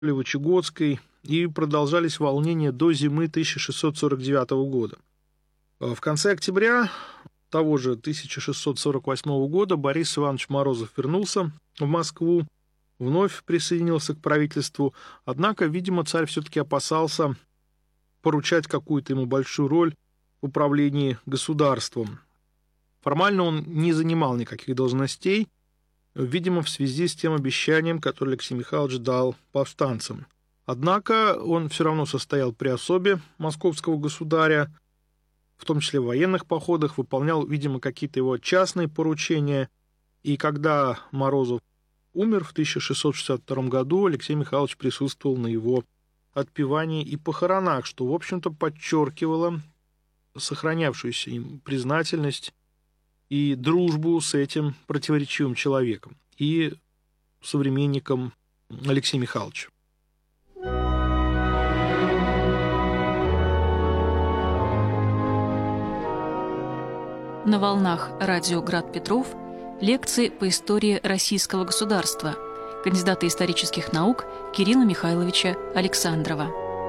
Вычегодской, и продолжались волнения до зимы 1649 года. В конце октября того же 1648 года Борис Иванович Морозов вернулся в Москву, вновь присоединился к правительству, однако, видимо, царь все-таки опасался поручать какую-то ему большую роль в управлении государством. Формально он не занимал никаких должностей, видимо, в связи с тем обещанием, которое Алексей Михайлович дал повстанцам. Однако он все равно состоял при особе московского государя, в том числе в военных походах, выполнял, видимо, какие-то его частные поручения. И когда Морозов умер в 1662 году, Алексей Михайлович присутствовал на его отпевании и похоронах, что, в общем-то, подчеркивало сохранявшуюся им признательность и дружбу с этим противоречивым человеком и современником Алексея Михайловича. На волнах радио «Град Петров» лекции по истории российского государства кандидата исторических наук Кирилла Михайловича Александрова.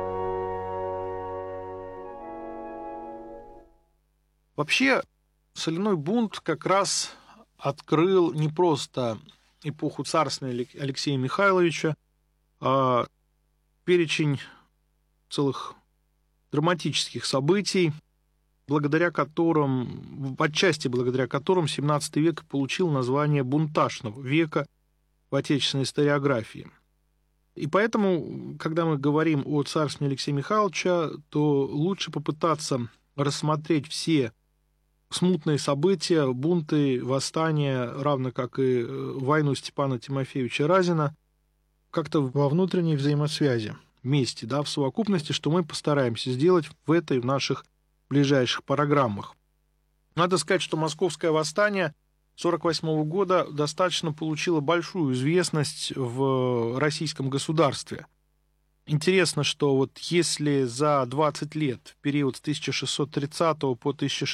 Вообще, соляной бунт как раз открыл не просто эпоху царствования Алексея Михайловича, а перечень целых драматических событий, отчасти благодаря которым XVII век получил название бунтажного века в отечественной историографии. И поэтому, когда мы говорим о царствовании Алексея Михайловича, то лучше попытаться рассмотреть все смутные события, бунты, восстания, равно как и войну Степана Тимофеевича Разина, как-то во внутренней взаимосвязи, вместе, в совокупности, что мы постараемся сделать в этой, в наших ближайших программах. Надо сказать, что московское восстание 1948 года достаточно получило большую известность в российском государстве. Интересно, что вот если за 20 лет, в период с 1630 по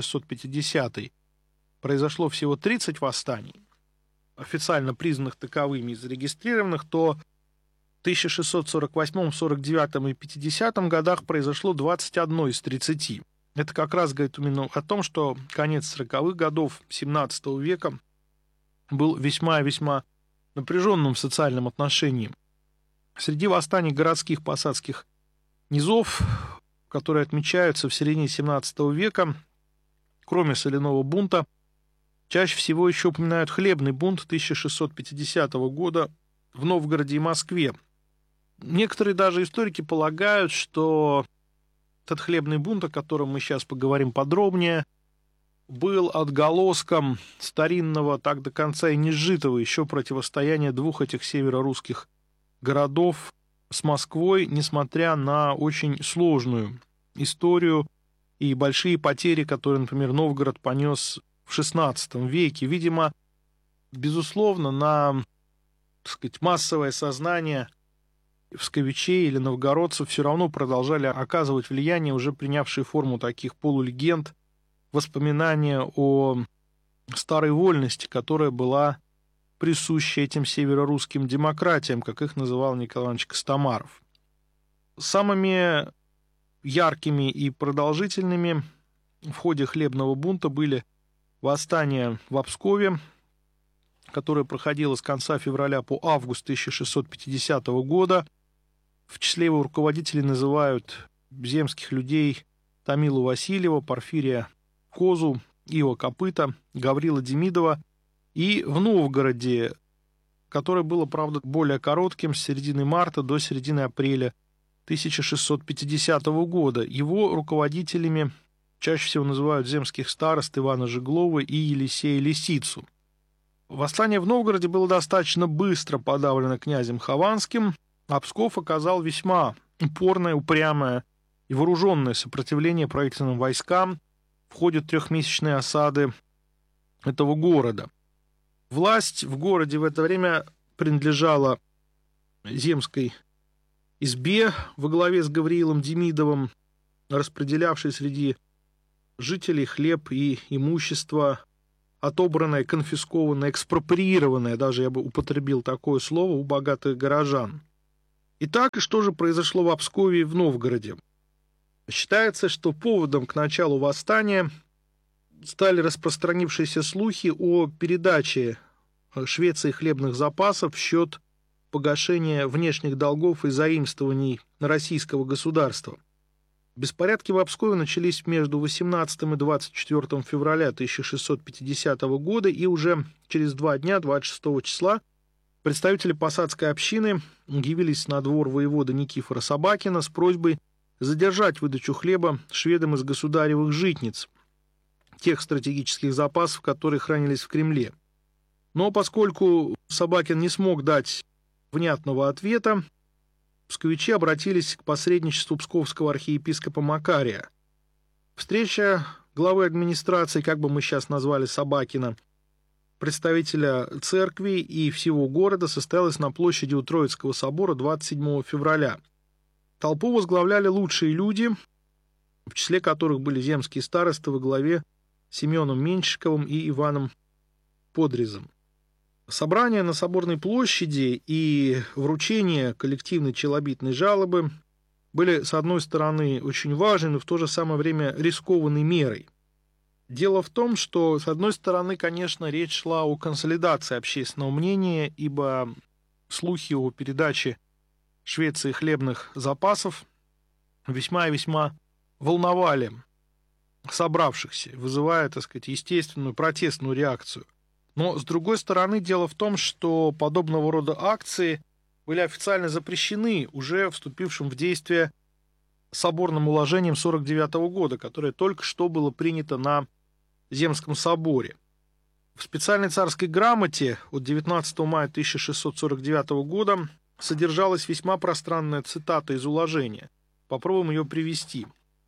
1650 произошло всего 30 восстаний, официально признанных таковыми и зарегистрированных, то в 1648, 49 и 50 годах произошло 21 из 30. Это как раз говорит именно о том, что конец 40-х годов XVII века был весьма-весьма напряженным в социальном отношении. Среди восстаний городских посадских низов, которые отмечаются в середине XVII века, кроме соляного бунта, чаще всего еще упоминают хлебный бунт 1650 года в Новгороде и Москве. Некоторые даже историки полагают, что этот хлебный бунт, о котором мы сейчас поговорим подробнее, был отголоском старинного, так до конца и не сжитого еще противостояния двух этих северорусских городов с Москвой, несмотря на очень сложную историю и большие потери, которые, например, Новгород понес в XVI веке. Видимо, безусловно, на, так сказать, массовое сознание псковичей или новгородцев все равно продолжали оказывать влияние, уже принявшие форму таких полулегенд, воспоминания о старой вольности, которая была присуща этим северорусским демократиям, как их называл Николай Иванович Костомаров. Самыми яркими и продолжительными в ходе хлебного бунта были восстания в Пскове, которое проходило с конца февраля по август 1650 года. В числе его руководителей называют земских людей Томилу Васильева, Порфирия Козу, Ива Копыта, Гаврила Демидова. И в Новгороде, которое было, правда, более коротким, с середины марта до середины апреля 1650 года, его руководителями чаще всего называют земских старост Ивана Жеглова и Елисея Лисицу. Восстание в Новгороде было достаточно быстро подавлено князем Хованским, а Псков оказал весьма упорное, упрямое и вооруженное сопротивление правительственным войскам в ходе трехмесячной осады этого города. Власть в городе в это время принадлежала земской избе во главе с Гавриилом Демидовым, распределявшей среди жителей хлеб и имущество, отобранное, конфискованное, экспроприированное, даже я бы употребил такое слово, у богатых горожан. Итак, и что же произошло в Пскове и в Новгороде? Считается, что поводом к началу восстания стали распространившиеся слухи о передаче Швеции хлебных запасов в счет погашения внешних долгов и заимствований российского государства. Беспорядки в Пскове начались между 18 и 24 февраля 1650 года, и уже через 2 дня, 26 числа, представители посадской общины явились на двор воевода Никифора Собакина с просьбой задержать выдачу хлеба шведам из государевых житниц, тех стратегических запасов, которые хранились в Кремле. Но поскольку Собакин не смог дать внятного ответа, псковичи обратились к посредничеству псковского архиепископа Макария. Встреча главы администрации, как бы мы сейчас назвали Собакина, представителя церкви и всего города, состоялась на площади у Троицкого собора 27 февраля. Толпу возглавляли лучшие люди, в числе которых были земские старосты во главе с Семеном Меньшиковым и Иваном Подрезом. Собрание на Соборной площади и вручение коллективной челобитной жалобы были, с одной стороны, очень важны, но в то же самое время рискованной мерой. Дело в том, что, с одной стороны, конечно, речь шла о консолидации общественного мнения, ибо слухи о передаче Швеции хлебных запасов весьма и весьма волновали собравшихся, вызывая, так сказать, естественную протестную реакцию. Но, с другой стороны, дело в том, что подобного рода акции были официально запрещены уже вступившим в действие соборным уложением 1949 года, которое только что было принято на Земском соборе. В специальной царской грамоте от 19 мая 1649 года содержалась весьма пространная цитата из уложения. Попробуем ее привести.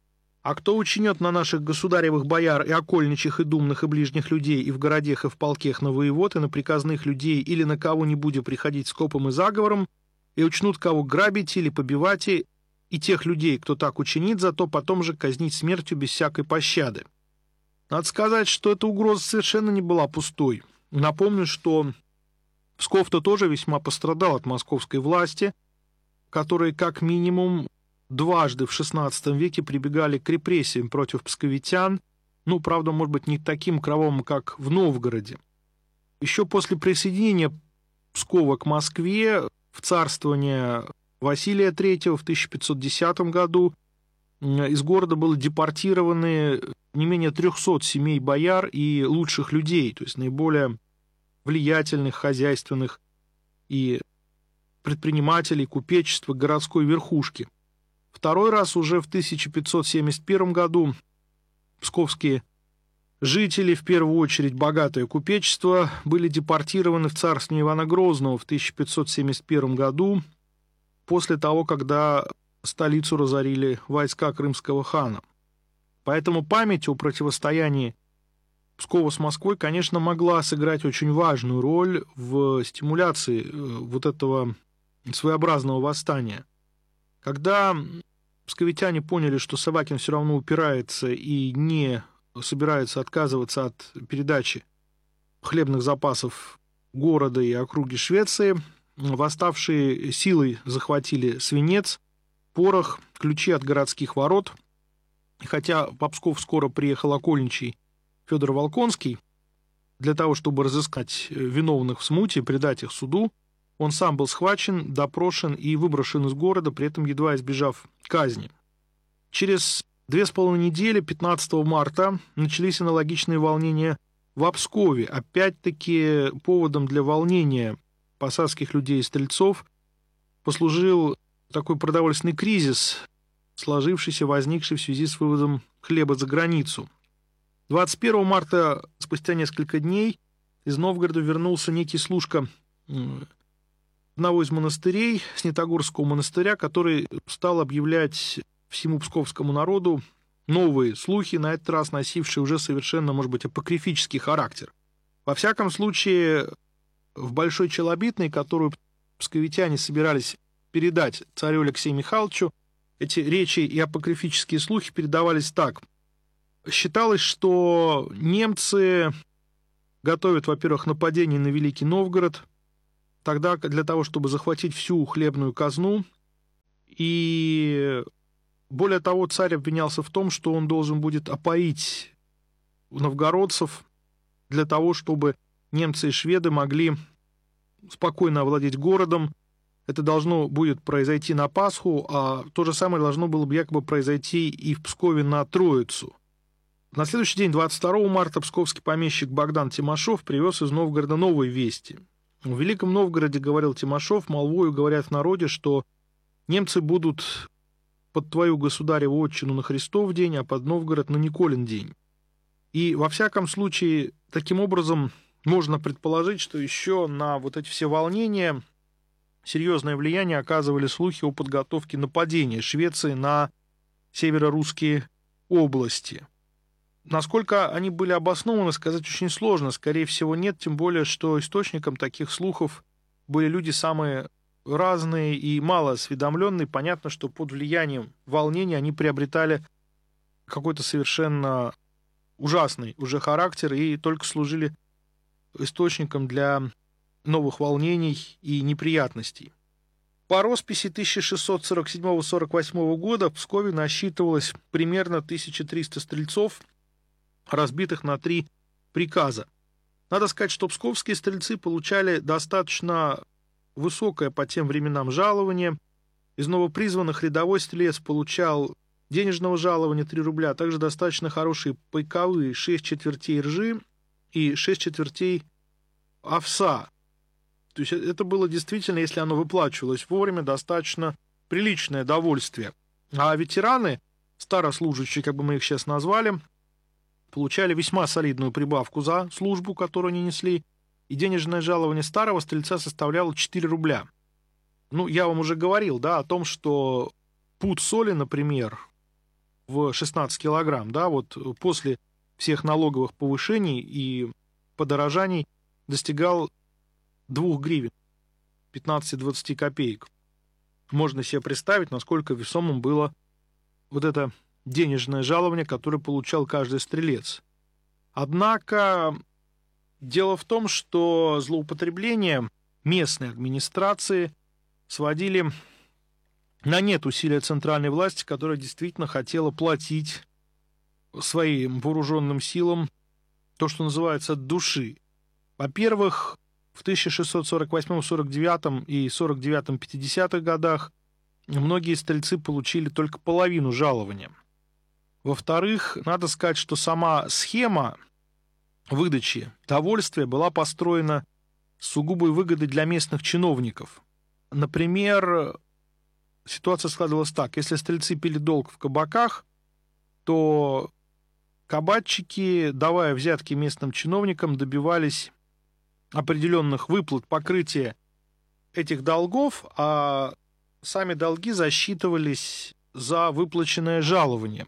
«А кто учинет на наших государевых бояр и окольничих и думных и ближних людей и в городах и в полках на воевод и на приказных людей или на кого-нибудь приходить скопом и заговором, и учнут кого грабить или побивать, и тех людей, кто так учинит, зато потом же казнить смертью без всякой пощады». Надо сказать, что эта угроза совершенно не была пустой. Напомню, что Псков-то тоже весьма пострадал от московской власти, которые как минимум дважды в XVI веке прибегали к репрессиям против псковитян, правда, может быть, не таким кровавым, как в Новгороде. Еще после присоединения Пскова к Москве в царствование Василия III в 1510 году из города было депортированы не менее 300 семей бояр и лучших людей, то есть наиболее влиятельных, хозяйственных и предпринимателей, купечества, городской верхушки. Второй раз уже в 1571 году псковские жители, в первую очередь богатое купечество, были депортированы в царствование Ивана Грозного в 1571 году, после того, когда столицу разорили войска крымского хана. Поэтому память о противостоянии Пскова с Москвой, конечно, могла сыграть очень важную роль в стимуляции вот этого своеобразного восстания. Когда псковитяне поняли, что Собакин все равно упирается и не собирается отказываться от передачи хлебных запасов города и округи Швеции, восставшие силой захватили свинец, порох, ключи от городских ворот. И хотя в Псков скоро приехал окольничий Федор Волконский для того, чтобы разыскать виновных в смуте и предать их суду, он сам был схвачен, допрошен и выброшен из города, при этом едва избежав казни. Через 2,5 недели, 15 марта, начались аналогичные волнения в Пскове. Опять-таки поводом для волнения посадских людей и стрельцов послужил такой продовольственный кризис, сложившийся, возникший в связи с вывозом хлеба за границу. 21 марта, спустя несколько дней, из Новгорода вернулся некий служка одного из монастырей, Снятогорского монастыря, который стал объявлять всему псковскому народу новые слухи, на этот раз носившие уже совершенно, может быть, апокрифический характер. Во всяком случае, в Большой Челобитной, которую псковитяне собирались передать царю Алексею Михайловичу, эти речи и апокрифические слухи передавались так. Считалось, что немцы готовят, во-первых, нападение на Великий Новгород, тогда для того, чтобы захватить всю хлебную казну, И более того, царь обвинялся в том, что он должен будет опоить новгородцев для того, чтобы немцы и шведы могли спокойно овладеть городом. Это должно будет произойти на Пасху, а то же самое должно было бы якобы произойти и в Пскове на Троицу. На следующий день, 22 марта, псковский помещик Богдан Тимошов привез из Новгорода новые вести. В Великом Новгороде, говорил Тимошов, молвою говорят в народе, что немцы будут под твою государеву отчину на Христов день, а под Новгород на Николин день. И во всяком случае, таким образом, можно предположить, что еще на вот эти все волнения серьезное влияние оказывали слухи о подготовке нападения Швеции на северо-русские области. Насколько они были обоснованы, сказать очень сложно. Скорее всего, нет, тем более, что источником таких слухов были люди самые разные и мало осведомленные. Понятно, что под влиянием волнений они приобретали какой-то совершенно ужасный уже характер и только служили источником для новых волнений и неприятностей. По росписи 1647-48 года в Пскове насчитывалось примерно 1300 стрельцов, разбитых на 3 приказа. Надо сказать, что псковские стрельцы получали достаточно высокое по тем временам жалование. Из новопризванных рядовой стрелец получал денежного жалования 3 рубля, а также достаточно хорошие пайковые 6 четвертей ржи и 6 четвертей овса. То есть это было действительно, если оно выплачивалось вовремя, достаточно приличное довольствие. А ветераны, старослужащие, как бы мы их сейчас назвали, получали весьма солидную прибавку за службу, которую они несли, и денежное жалование старого стрельца составляло 4 рубля. Ну, я вам уже говорил, да, о том, что пуд соли, например, в 16 килограмм, да, вот после всех налоговых повышений и подорожаний достигал 2 гривен, 15-20 копеек. Можно себе представить, насколько весомым было вот это денежное жалование, которое получал каждый стрелец. Однако дело в том, что злоупотребление местной администрации сводили на нет усилия центральной власти, которая действительно хотела платить своим вооруженным силам то, что называется, от души. Во-первых, в 1648, 49 и 49-50 годах многие стрельцы получили только половину жалования. Во-вторых, надо сказать, что сама схема выдачи довольствия была построена с сугубой выгодой для местных чиновников. Например, ситуация складывалась так. Если стрельцы пили долг в кабаках, то кабачики, давая взятки местным чиновникам, добивались определенных выплат, покрытия этих долгов, а сами долги засчитывались за выплаченное жалование.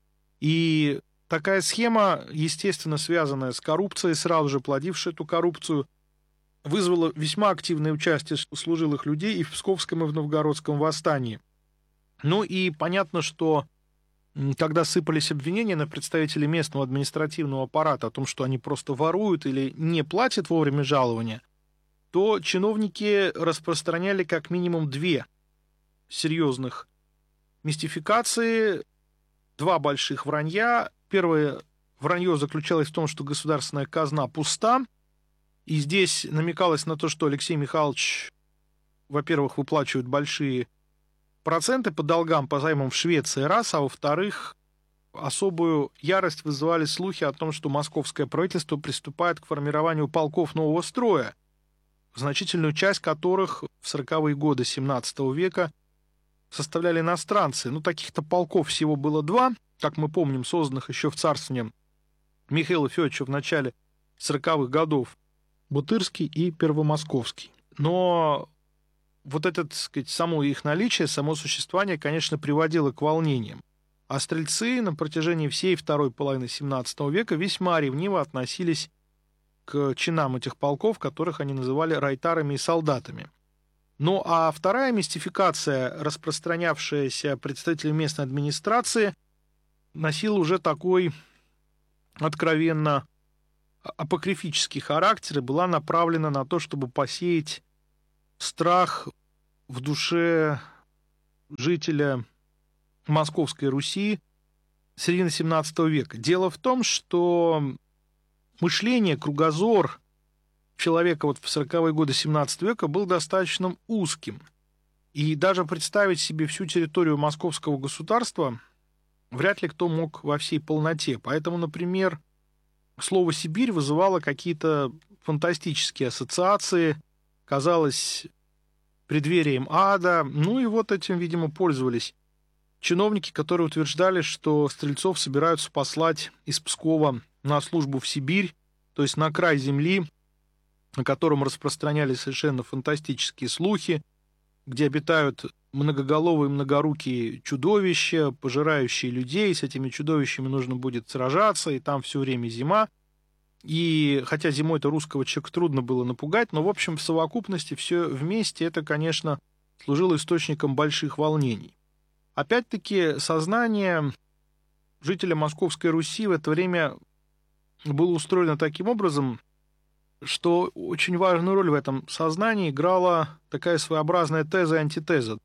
И такая схема, естественно, связанная с коррупцией, сразу же плодившая эту коррупцию, вызвала весьма активное участие служилых людей и в Псковском, и в Новгородском восстании. Ну и понятно, что когда сыпались обвинения на представителей местного административного аппарата о том, что они просто воруют или не платят вовремя жалования, то чиновники распространяли как минимум 2 серьезных мистификации, 2 больших вранья. Первое вранье заключалось в том, что государственная казна пуста, и здесь намекалось на то, что Алексей Михайлович, во-первых, выплачивает большие проценты по долгам, по займам в Швеции, раз, а во-вторых, особую ярость вызывали слухи о том, что московское правительство приступает к формированию полков нового строя, значительную часть которых в 40-е годы XVII века составляли иностранцы. Ну, таких-то полков всего было 2, как мы помним, созданных еще в царствовании Михаила Федоровича в начале 40-х годов, Бутырский и Первомосковский. Но вот это, так сказать, само их наличие, само существование, конечно, приводило к волнениям. А стрельцы на протяжении всей второй половины XVII века весьма ревниво относились к чинам этих полков, которых они называли райтарами и солдатами. Ну а вторая мистификация, распространявшаяся представителями местной администрации, носила уже такой откровенно апокрифический характер и была направлена на то, чтобы посеять страх в душе жителя Московской Руси середины XVII века. Дело в том, что мышление, кругозор человека вот в 40-е годы XVII века был достаточно узким. И даже представить себе всю территорию московского государства вряд ли кто мог во всей полноте. Поэтому, например, слово «Сибирь» вызывало какие-то фантастические ассоциации, казалось преддверием ада. Ну и вот этим, видимо, пользовались чиновники, которые утверждали, что стрельцов собираются послать из Пскова на службу в Сибирь, то есть на край земли, на котором распространялись совершенно фантастические слухи, где обитают многоголовые, многорукие чудовища, пожирающие людей. С этими чудовищами нужно будет сражаться, и там все время зима. И хотя зимой-то русского человека трудно было напугать, но, в общем, в совокупности все вместе это, конечно, служило источником больших волнений. Опять-таки, сознание жителя Московской Руси в это время было устроено таким образом, что очень важную роль в этом сознании играла такая своеобразная теза и антитеза.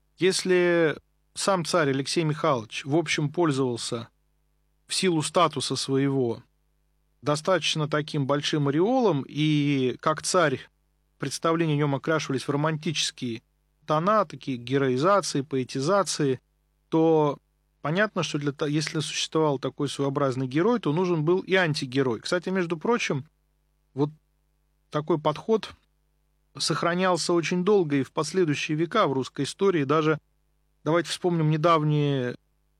Если сам царь Алексей Михайлович, в общем, пользовался в силу статуса своего достаточно таким большим ореолом, и как царь представления о нем окрашивались в романтические тона, такие героизации, поэтизации, то понятно, что если существовал такой своеобразный герой, то нужен был и антигерой. Кстати, между прочим, вот такой подход сохранялся очень долго и в последующие века в русской истории. Даже давайте вспомним недавние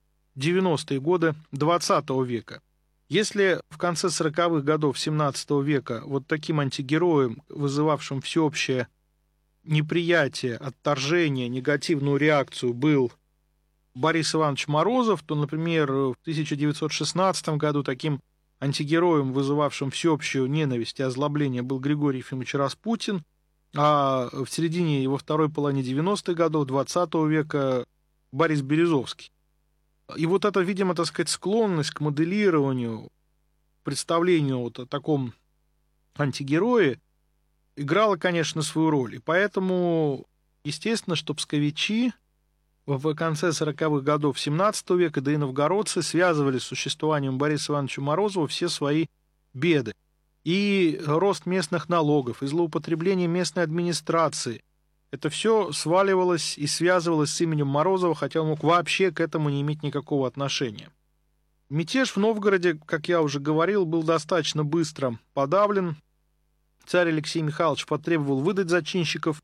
90-е годы XX века. Если в конце 40-х годов XVII века вот таким антигероем, вызывавшим всеобщее неприятие, отторжение, негативную реакцию был Борис Иванович Морозов, то, например, в 1916 году таким антигероем, вызывавшим всеобщую ненависть и озлобление, был Григорий Ефимович Распутин, а в середине и во второй половине 90-х годов XX века Борис Березовский. И вот эта, видимо, так сказать, склонность к моделированию, представлению вот о таком антигерое играла, конечно, свою роль. И поэтому, естественно, что псковичи в конце 40-х годов XVII века, да и новгородцы связывали с существованием Бориса Ивановича Морозова все свои беды. И рост местных налогов, и злоупотребление местной администрации. Это все сваливалось и связывалось с именем Морозова, хотя он мог вообще к этому не иметь никакого отношения. Мятеж в Новгороде, как я уже говорил, был достаточно быстро подавлен. Царь Алексей Михайлович потребовал выдать зачинщиков,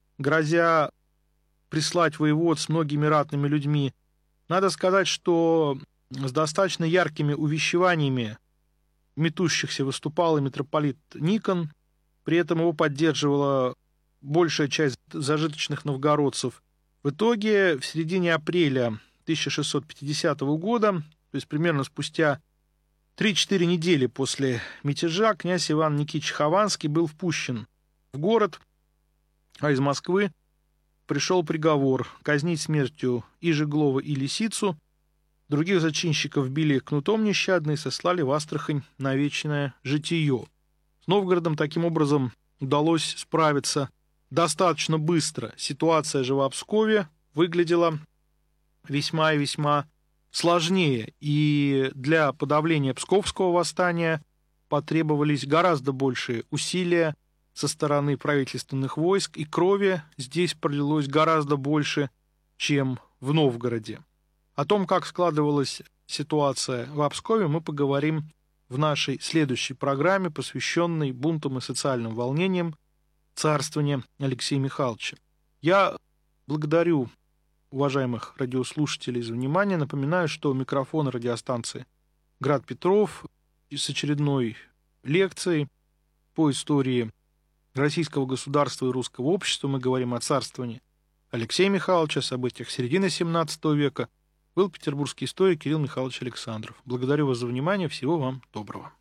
грозя прислать воевод с многими ратными людьми. Надо сказать, что с достаточно яркими увещеваниями метущихся выступал и митрополит Никон. При этом его поддерживала большая часть зажиточных новгородцев. В итоге в середине апреля 1650 года, то есть примерно спустя 3-4 недели после мятежа, князь Иван Никитич Хованский был впущен в город, а из Москвы пришел приговор казнить смертью и Жеглова, и Лисицу. Других зачинщиков били кнутом нещадно и сослали в Астрахань на вечное житие. С Новгородом таким образом удалось справиться достаточно быстро. Ситуация же в Пскове выглядела весьма и весьма сложнее. И для подавления Псковского восстания потребовались гораздо большие усилия со стороны правительственных войск, и крови здесь пролилось гораздо больше, чем в Новгороде. О том, как складывалась ситуация в Пскове, мы поговорим в нашей следующей программе, посвященной бунтам и социальным волнениям царствования Алексея Михайловича. Я благодарю уважаемых радиослушателей за внимание. Напоминаю, что у микрофона радиостанции «Град Петров» с очередной лекцией по истории российского государства и русского общества. Мы говорим о царствовании Алексея Михайловича, событиях середины XVII века. Был петербургский историк Кирилл Михайлович Александров. Благодарю вас за внимание. Всего вам доброго.